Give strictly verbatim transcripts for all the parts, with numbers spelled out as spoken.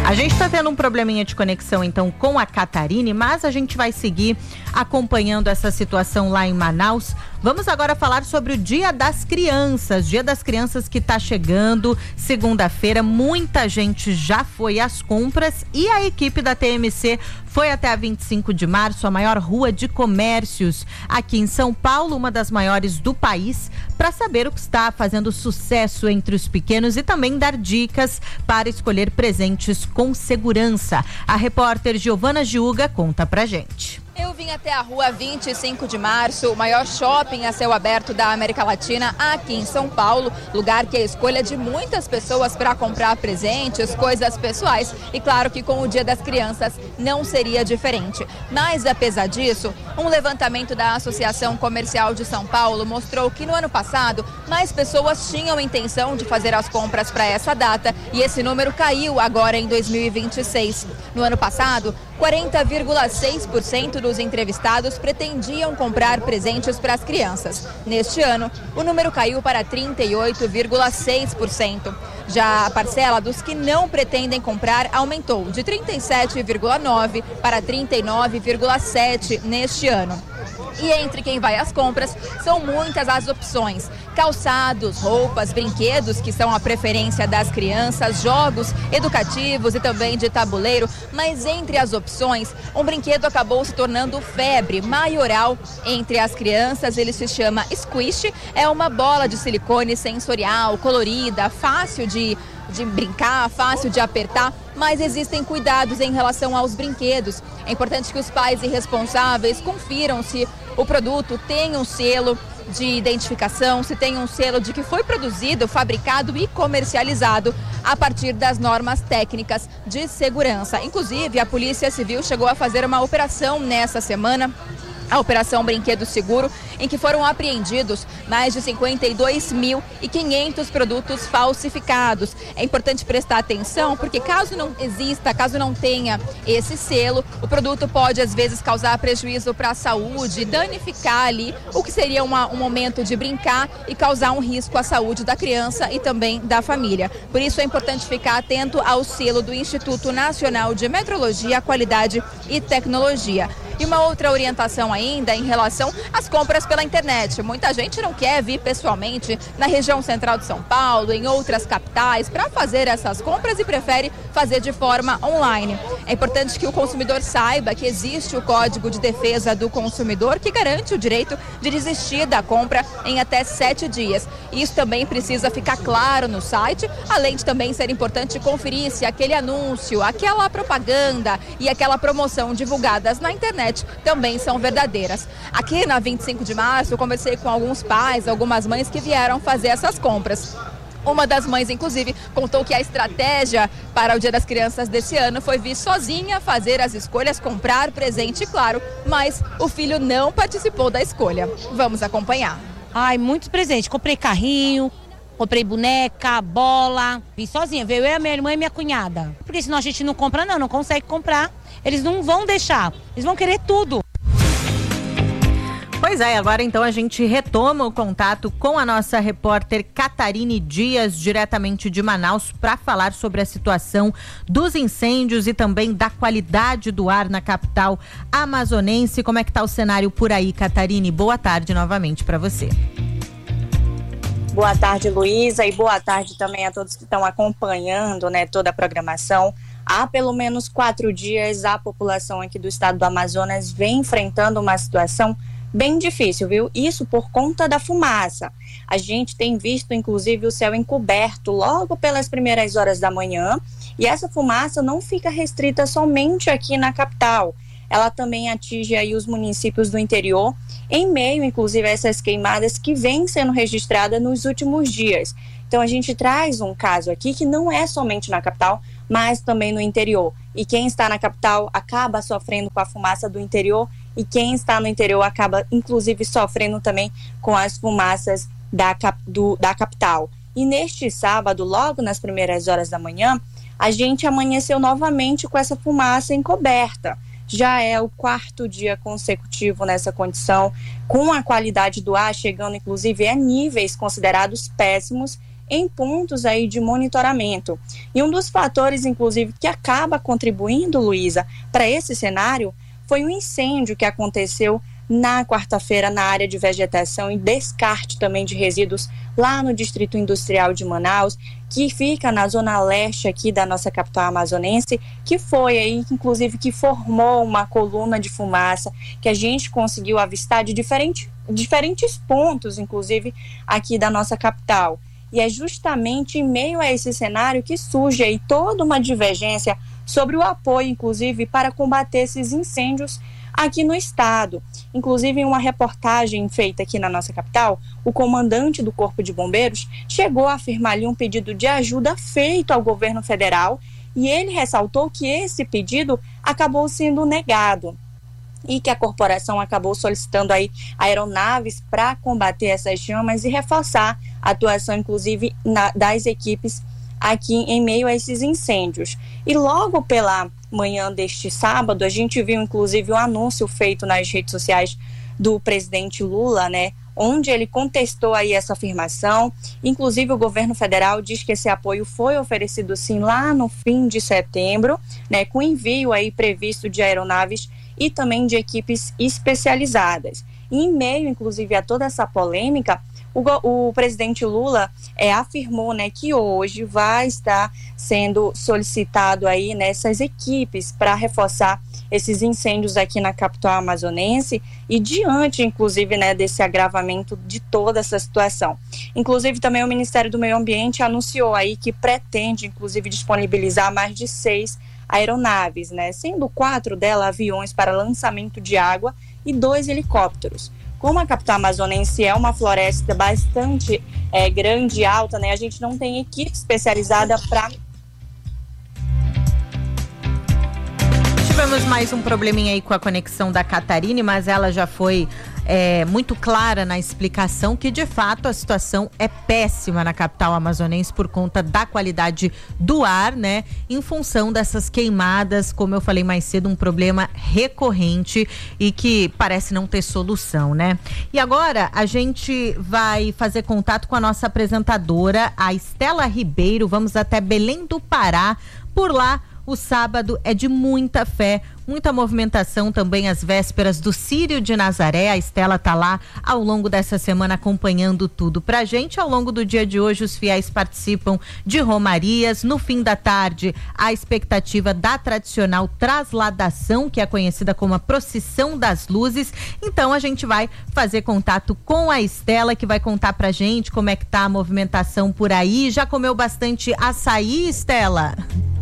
A gente está tendo um probleminha de conexão então com a Catarine, mas a gente vai seguir acompanhando essa situação lá em Manaus. Vamos agora falar sobre o Dia das Crianças, Dia das Crianças que está chegando, segunda-feira. Muita gente já foi às compras e a equipe da T M C foi até a vinte e cinco de março, a maior rua de comércios aqui em São Paulo, uma das maiores do país, para saber o que está fazendo sucesso entre os pequenos e também dar dicas para escolher presentes com segurança. A repórter Giovana Giuga conta pra gente. Eu vim até a rua vinte e cinco de março, o maior shopping a céu aberto da América Latina, aqui em São Paulo, lugar que é a escolha de muitas pessoas para comprar presentes, coisas pessoais, e claro que com o Dia das Crianças não seria diferente. Mas apesar disso, um levantamento da Associação Comercial de São Paulo mostrou que no ano passado mais pessoas tinham intenção de fazer as compras para essa data e esse número caiu agora em dois mil e vinte e seis. No ano passado, quarenta vírgula seis por cento dos entrevistados pretendiam comprar presentes para as crianças. Neste ano, o número caiu para trinta e oito vírgula seis por cento. Já a parcela dos que não pretendem comprar aumentou de trinta e sete vírgula nove por cento para trinta e nove vírgula sete por cento neste ano. E entre quem vai às compras, são muitas as opções. Calçados, roupas, brinquedos, que são a preferência das crianças, jogos educativos e também de tabuleiro. Mas entre as opções, um brinquedo acabou se tornando febre maioral entre as crianças. Ele se chama Squish, é uma bola de silicone sensorial, colorida, fácil de... de brincar, fácil de apertar, mas existem cuidados em relação aos brinquedos. É importante que os pais e responsáveis confiram se o produto tem um selo de identificação, se tem um selo de que foi produzido, fabricado e comercializado a partir das normas técnicas de segurança. Inclusive, a Polícia Civil chegou a fazer uma operação nessa semana, a Operação Brinquedo Seguro, em que foram apreendidos mais de cinquenta e dois mil e quinhentos produtos falsificados. É importante prestar atenção, porque caso não exista, caso não tenha esse selo, o produto pode às vezes causar prejuízo para a saúde, danificar ali o que seria uma, um momento de brincar e causar um risco à saúde da criança e também da família. Por isso é importante ficar atento ao selo do Instituto Nacional de Metrologia, Qualidade e Tecnologia. E uma outra orientação ainda em relação às compras pela internet. Muita gente não quer vir pessoalmente na região central de São Paulo, em outras capitais, para fazer essas compras e prefere fazer de forma online. É importante que o consumidor saiba que existe o Código de Defesa do Consumidor, que garante o direito de desistir da compra em até sete dias. Isso também precisa ficar claro no site, além de também ser importante conferir se aquele anúncio, aquela propaganda e aquela promoção divulgadas na internet também são verdadeiras. Aqui na vinte e cinco de março eu conversei com alguns pais, algumas mães que vieram fazer essas compras. Uma das mães, inclusive, contou que a estratégia para o Dia das Crianças desse ano foi vir sozinha fazer as escolhas, comprar presente, claro, mas o filho não participou da escolha. Vamos acompanhar. Ai, muitos presentes. Comprei carrinho, comprei boneca, bola. Vim sozinha, veio eu, a minha irmã e minha cunhada. Porque senão a gente não compra não, não consegue comprar. Eles não vão deixar, eles vão querer tudo. Pois é, agora então a gente retoma o contato com a nossa repórter Catarine Dias, diretamente de Manaus, para falar sobre a situação dos incêndios e também da qualidade do ar na capital amazonense. Como é que tá o cenário por aí, Catarine? Boa tarde novamente para você. Boa tarde, Luísa, e boa tarde também a todos que estão acompanhando, né, toda a programação. Há pelo menos quatro dias a população aqui do estado do Amazonas vem enfrentando uma situação bem difícil, viu? Isso por conta da fumaça. A gente tem visto, inclusive, o céu encoberto logo pelas primeiras horas da manhã, e essa fumaça não fica restrita somente aqui na capital. Ela também atinge aí os municípios do interior, em meio, inclusive, a essas queimadas que vêm sendo registradas nos últimos dias. Então, a gente traz um caso aqui que não é somente na capital, mas também no interior. E quem está na capital acaba sofrendo com a fumaça do interior, e quem está no interior acaba, inclusive, sofrendo também com as fumaças da, cap, do, da capital. E neste sábado, logo nas primeiras horas da manhã, a gente amanheceu novamente com essa fumaça encoberta. Já é o quarto dia consecutivo nessa condição, com a qualidade do ar chegando, inclusive, a níveis considerados péssimos em pontos aí de monitoramento. E um dos fatores, inclusive, que acaba contribuindo, Luísa, para esse cenário foi um incêndio que aconteceu na quarta-feira na área de vegetação e descarte também de resíduos lá no Distrito Industrial de Manaus, que fica na zona leste aqui da nossa capital amazonense, que foi aí, inclusive, que formou uma coluna de fumaça que a gente conseguiu avistar de diferente, diferentes pontos, inclusive, aqui da nossa capital. E é justamente em meio a esse cenário que surge aí toda uma divergência sobre o apoio, inclusive, para combater esses incêndios aqui no estado. Inclusive, em uma reportagem feita aqui na nossa capital, o comandante do Corpo de Bombeiros chegou a afirmar ali um pedido de ajuda feito ao governo federal e ele ressaltou que esse pedido acabou sendo negado e que a corporação acabou solicitando aí aeronaves para combater essas chamas e reforçar a atuação, inclusive, na, das equipes aqui em meio a esses incêndios. E logo pela manhã deste sábado, a gente viu, inclusive, um anúncio feito nas redes sociais do presidente Lula, né, onde ele contestou aí essa afirmação. Inclusive, o governo federal diz que esse apoio foi oferecido, sim, lá no fim de setembro, né, com envio aí previsto de aeronaves e também de equipes especializadas. E em meio, inclusive, a toda essa polêmica, O, o presidente Lula é, afirmou, né, que hoje vai estar sendo solicitado aí nessas equipes para reforçar esses incêndios aqui na capital amazonense e diante, inclusive, né, desse agravamento de toda essa situação. Inclusive, também o Ministério do Meio Ambiente anunciou aí que pretende, inclusive, disponibilizar mais de seis aeronaves, né, sendo quatro delas aviões para lançamento de água e dois helicópteros. Como a capital amazonense é uma floresta bastante é, grande e alta, né, a gente não tem equipe especializada para... Tivemos mais um probleminha aí com a conexão da Catarine, mas ela já foi é, muito clara na explicação que, de fato, a situação é péssima na capital amazonense por conta da qualidade do ar, né? Em função dessas queimadas, como eu falei mais cedo, um problema recorrente e que parece não ter solução, né? E agora a gente vai fazer contato com a nossa apresentadora, a Estela Ribeiro. Vamos até Belém do Pará. Por lá, o sábado é de muita fé, muita movimentação também às vésperas do Círio de Nazaré. A Estela tá lá ao longo dessa semana acompanhando tudo pra gente. Ao longo do dia de hoje, os fiéis participam de romarias. No fim da tarde, a expectativa da tradicional trasladação, que é conhecida como a Procissão das Luzes. Então, a gente vai fazer contato com a Estela, que vai contar pra gente como é que tá a movimentação por aí. Já comeu bastante açaí, Estela?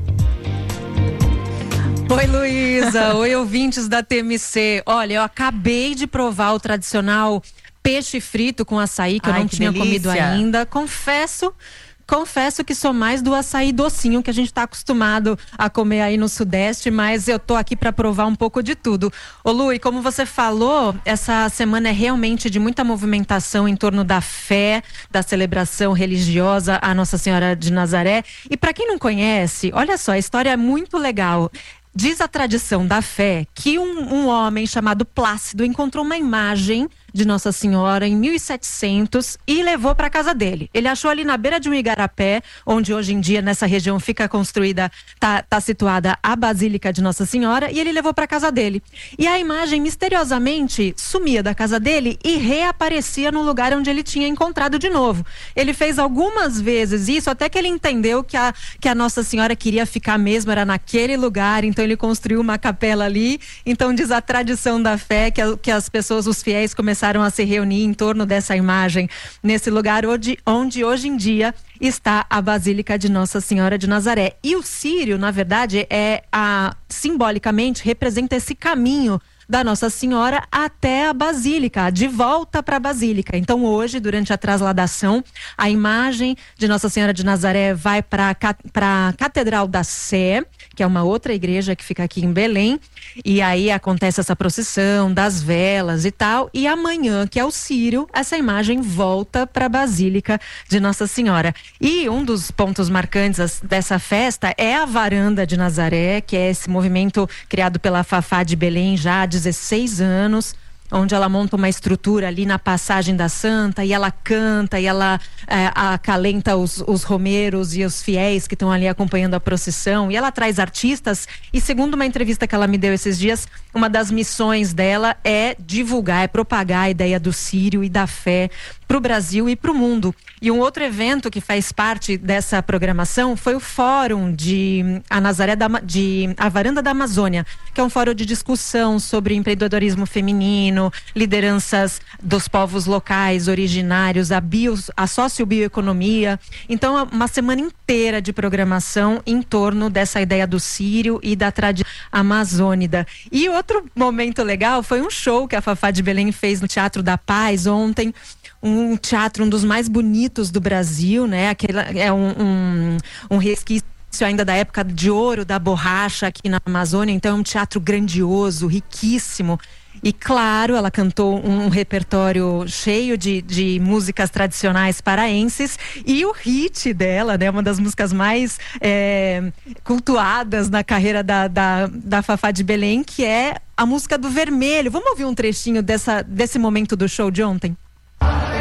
Oi, Luísa. Oi, ouvintes da T M C. Olha, eu acabei de provar o tradicional peixe frito com açaí, que Ai, eu não que tinha delícia. comido ainda. Confesso, confesso que sou mais do açaí docinho, que a gente tá acostumado a comer aí no Sudeste, mas eu tô aqui para provar um pouco de tudo. Ô, Lu, e como você falou, essa semana é realmente de muita movimentação em torno da fé, da celebração religiosa à Nossa Senhora de Nazaré. E para quem não conhece, olha só, a história é muito legal. Diz a tradição da fé que um, um homem chamado Plácido encontrou uma imagem de Nossa Senhora em mil e setecentos e levou para casa dele. Ele achou ali na beira de um igarapé, onde hoje em dia nessa região fica construída, tá, tá situada a Basílica de Nossa Senhora, e ele levou para casa dele. E a imagem misteriosamente sumia da casa dele e reaparecia no lugar onde ele tinha encontrado de novo. Ele fez algumas vezes isso até que ele entendeu que a, que a Nossa Senhora queria ficar mesmo, era naquele lugar, então ele construiu uma capela ali. Então diz a tradição da fé que, a, que as pessoas, os fiéis, começaram a se reunir em torno dessa imagem, nesse lugar onde, onde hoje em dia está a Basílica de Nossa Senhora de Nazaré. E o círio, na verdade, é a, simbolicamente representa esse caminho da Nossa Senhora até a Basílica, de volta para a Basílica. Então hoje, durante a trasladação, a imagem de Nossa Senhora de Nazaré vai para a Catedral da Sé, que é uma outra igreja que fica aqui em Belém, e aí acontece essa procissão das velas e tal, e amanhã, que é o círio, essa imagem volta para a Basílica de Nossa Senhora. E um dos pontos marcantes dessa festa é a Varanda de Nazaré, que é esse movimento criado pela Fafá de Belém já há dezesseis anos. onde ela monta uma estrutura ali na Passagem da Santa e ela canta e ela é, acalenta os, os romeiros e os fiéis que estão ali acompanhando a procissão, e ela traz artistas. E segundo uma entrevista que ela me deu esses dias, uma das missões dela é divulgar, é propagar a ideia do Círio e da fé para o Brasil e para o mundo. E um outro evento que faz parte dessa programação foi o Fórum de a Nazaré da, de a Varanda da Amazônia, que é um fórum de discussão sobre empreendedorismo feminino, lideranças dos povos locais, originários, a, bio, a sociobioeconomia. Então, uma semana inteira de programação em torno dessa ideia do Círio e da tradição amazônida. E outro momento legal foi um show que a Fafá de Belém fez no Teatro da Paz ontem. Um teatro, um dos mais bonitos do Brasil, né? Aquele, é um, um, um resquício ainda da época de ouro da borracha aqui na Amazônia. Então é um teatro grandioso, riquíssimo. E claro, ela cantou um repertório cheio de, de músicas tradicionais paraenses, e o hit dela, né, uma das músicas mais é, cultuadas na carreira da, da, da Fafá de Belém, que é a música do Vermelho. Vamos ouvir um trechinho dessa, desse momento do show de ontem?